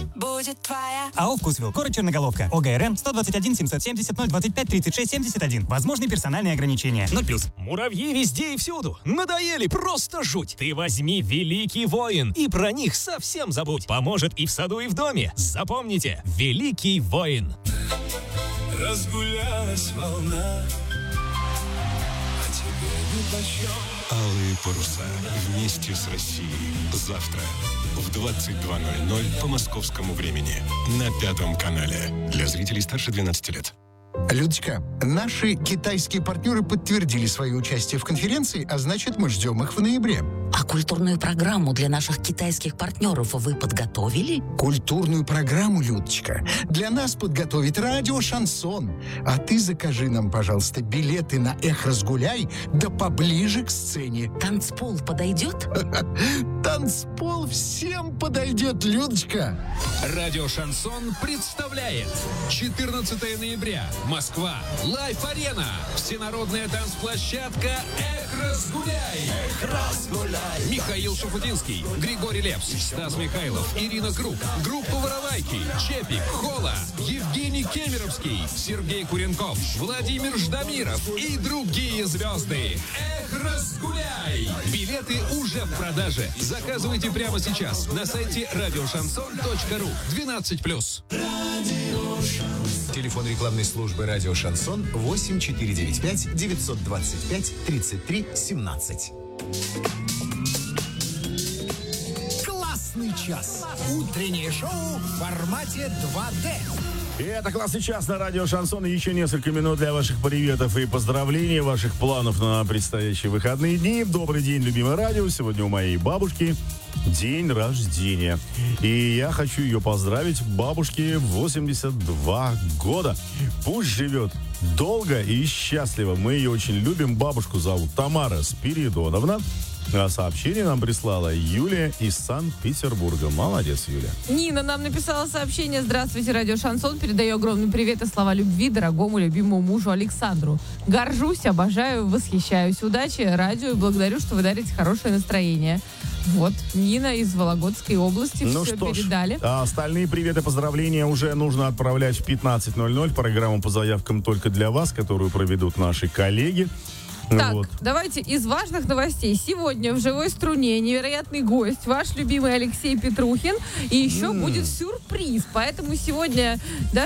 будет твоя. АО «Вкусвилл». Город Черноголовка. ОГРН 121 770 025 36 71. Возможны персональные ограничения. 0+. Муравьи везде и всюду. Надоели, просто жуть. Ты возьми «Великий воин» и про них совсем забудь. Поможет и в саду, и в доме. Запомните, «Великий воин». Разгулялась волна, а тебе нипочем. Алые паруса вместе с Россией. Завтра в 22:00 по московскому времени на Пятом канале. Для зрителей старше 12 лет. Людочка, наши китайские партнеры подтвердили свое участие в конференции, а значит, мы ждем их в ноябре. А культурную программу для наших китайских партнеров вы подготовили? Культурную программу, Людочка, для нас подготовит радио «Шансон». А ты закажи нам, пожалуйста, билеты на «Эх, разгуляй», да поближе к сцене. Танцпол подойдет? Танцпол всем подойдет, Людочка. Радио «Шансон» представляет 14 ноября. Москва. Лайф-арена. Всенародная танцплощадка «Эх, разгуляй». Эх, разгуляй. Михаил Шуфутинский, Григорий Лепс, Стас Михайлов, Ирина Круг, группа «Воровайки», Чепик, Хола, Евгений Кемеровский, Сергей Куренков, Владимир Ждамиров и другие звезды. Эх, разгуляй! Билеты уже в продаже. Заказывайте прямо сейчас на сайте радиошансон.ру. 12+. Телефон рекламной службы «Радио Шансон» 8495 925 33 17. Классный час. Утреннее шоу в формате 2D. И это «Классный час» на радио «Шансон». И еще несколько минут для ваших приветов и поздравлений, ваших планов на предстоящие выходные дни. Добрый день, любимое радио. Сегодня у моей бабушки день рождения. И я хочу ее поздравить. Бабушке 82 года. Пусть живет долго и счастливо. Мы ее очень любим. Бабушку зовут Тамара Спиридоновна. А сообщение нам прислала Юлия из Санкт-Петербурга. Молодец, Юля. Нина нам написала сообщение. Здравствуйте, радио «Шансон». Передаю огромный привет и слова любви дорогому любимому мужу Александру. Горжусь, обожаю, восхищаюсь. Удачи, радио, и благодарю, что вы дарите хорошее настроение. Вот, Нина из Вологодской области. Ну все что передали. А остальные приветы и поздравления уже нужно отправлять в 15:00. Программу по заявкам только для вас, которую проведут наши коллеги. Так, вот. Давайте из важных новостей. Сегодня в «Живой струне» невероятный гость, ваш любимый Алексей Петрухин. И еще будет сюрприз. Поэтому сегодня даже